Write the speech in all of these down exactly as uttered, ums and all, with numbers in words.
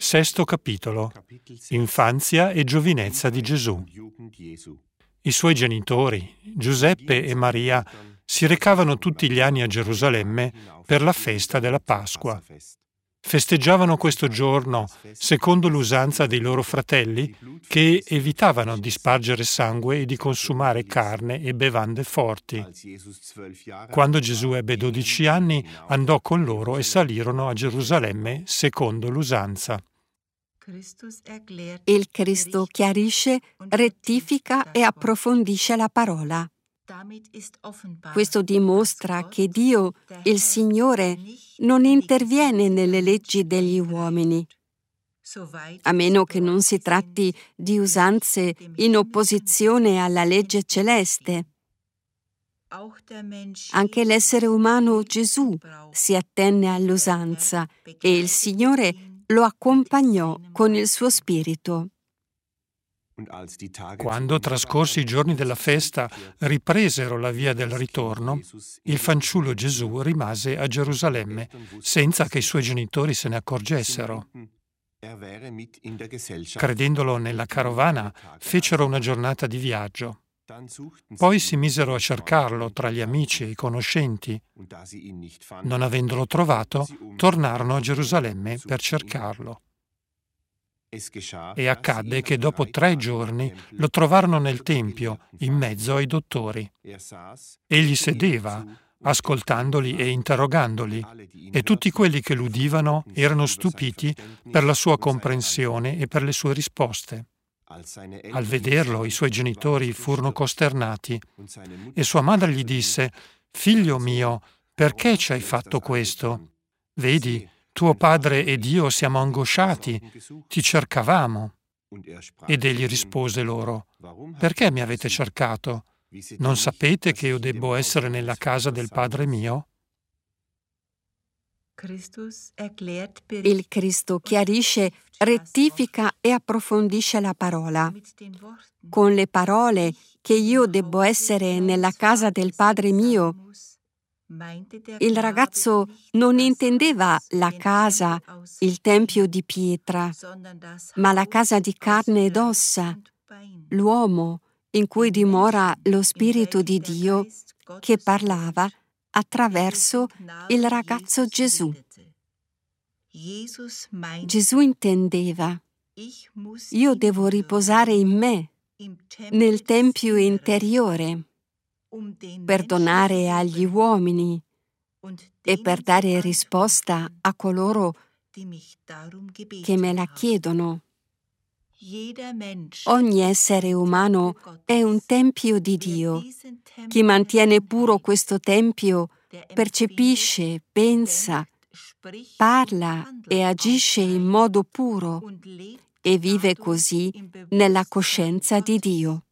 Sesto capitolo. Infanzia e giovinezza di Gesù. I suoi genitori, Giuseppe e Maria, si recavano tutti gli anni a Gerusalemme per la festa della Pasqua. Festeggiavano questo giorno secondo l'usanza dei loro fratelli, che evitavano di spargere sangue e di consumare carne e bevande forti. Quando Gesù ebbe dodici anni, andò con loro e salirono a Gerusalemme secondo l'usanza. Il Cristo chiarisce, rettifica e approfondisce la parola. Questo dimostra che Dio, il Signore, non interviene nelle leggi degli uomini, a meno che non si tratti di usanze in opposizione alla legge celeste. Anche l'essere umano Gesù si attenne all'usanza e il Signore lo accompagnò con il suo spirito. Quando trascorsi i giorni della festa ripresero la via del ritorno, il fanciullo Gesù rimase a Gerusalemme senza che i suoi genitori se ne accorgessero. Credendolo nella carovana, fecero una giornata di viaggio. Poi si misero a cercarlo tra gli amici e i conoscenti. Non avendolo trovato, tornarono a Gerusalemme per cercarlo. E accadde che dopo tre giorni lo trovarono nel Tempio, in mezzo ai dottori. Egli sedeva, ascoltandoli e interrogandoli, e tutti quelli che l'udivano erano stupiti per la sua comprensione e per le sue risposte. Al vederlo, i suoi genitori furono costernati, e sua madre gli disse: «Figlio mio, perché ci hai fatto questo? Vedi, tuo padre ed io siamo angosciati, ti cercavamo». Ed egli rispose loro: «Perché mi avete cercato? Non sapete che io debbo essere nella casa del Padre mio?» Il Cristo chiarisce, rettifica e approfondisce la parola. Con le parole che io debbo essere nella casa del Padre mio, il ragazzo non intendeva la casa, il tempio di pietra, ma la casa di carne ed ossa, l'uomo in cui dimora lo Spirito di Dio che parlava attraverso il ragazzo Gesù. Gesù intendeva: io devo riposare in me, nel tempio interiore, per donare agli uomini e per dare risposta a coloro che me la chiedono. Ogni essere umano è un tempio di Dio. Chi mantiene puro questo tempio percepisce, pensa, parla e agisce in modo puro e vive così nella coscienza di Dio.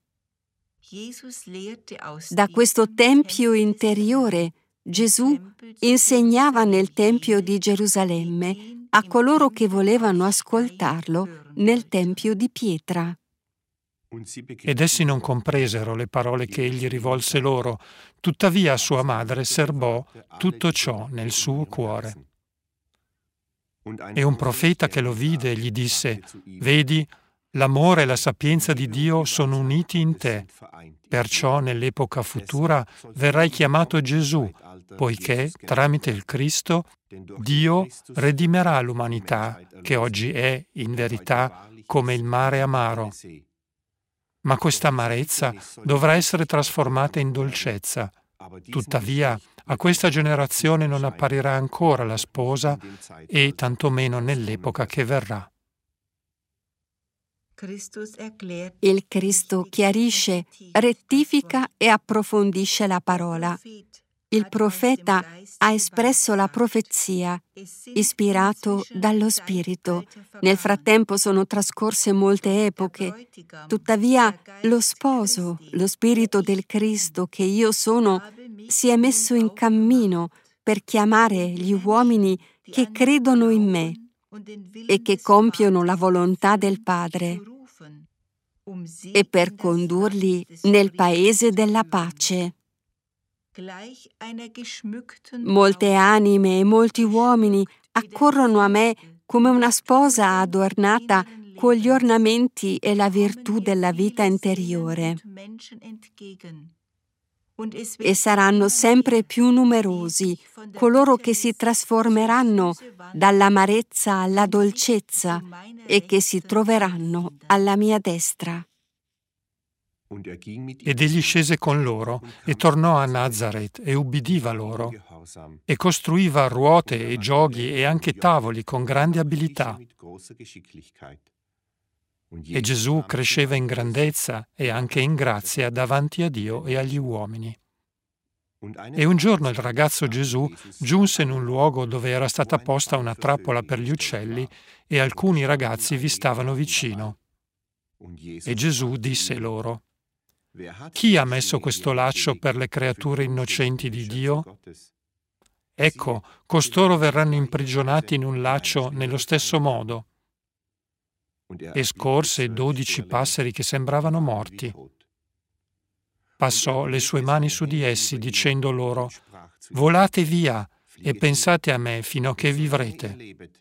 Da questo tempio interiore Gesù insegnava nel Tempio di Gerusalemme a coloro che volevano ascoltarlo nel Tempio di pietra. Ed essi non compresero le parole che egli rivolse loro, tuttavia sua madre serbò tutto ciò nel suo cuore. E un profeta che lo vide gli disse: «Vedi, l'amore e la sapienza di Dio sono uniti in te, perciò nell'epoca futura verrai chiamato Gesù, poiché tramite il Cristo Dio redimerà l'umanità che oggi è, in verità, come il mare amaro. Ma questa amarezza dovrà essere trasformata in dolcezza. Tuttavia, a questa generazione non apparirà ancora la sposa e tantomeno nell'epoca che verrà». Il Cristo chiarisce, rettifica e approfondisce la parola. Il profeta ha espresso la profezia, ispirato dallo Spirito. Nel frattempo sono trascorse molte epoche. Tuttavia, lo sposo, lo Spirito del Cristo che io sono, si è messo in cammino per chiamare gli uomini che credono in me e che compiono la volontà del Padre, e per condurli nel paese della pace. Molte anime e molti uomini accorrono a me come una sposa adornata con gli ornamenti e la virtù della vita interiore. E saranno sempre più numerosi coloro che si trasformeranno dall'amarezza alla dolcezza e che si troveranno alla mia destra. Ed egli scese con loro e tornò a Nazaret e ubbidiva loro e costruiva ruote e gioghi e anche tavoli con grande abilità. E Gesù cresceva in grandezza e anche in grazia davanti a Dio e agli uomini. E un giorno il ragazzo Gesù giunse in un luogo dove era stata posta una trappola per gli uccelli e alcuni ragazzi vi stavano vicino. E Gesù disse loro: «Chi ha messo questo laccio per le creature innocenti di Dio? Ecco, costoro verranno imprigionati in un laccio nello stesso modo». E scorse dodici passeri che sembravano morti. Passò le sue mani su di essi, dicendo loro: «Volate via e pensate a me fino a che vivrete».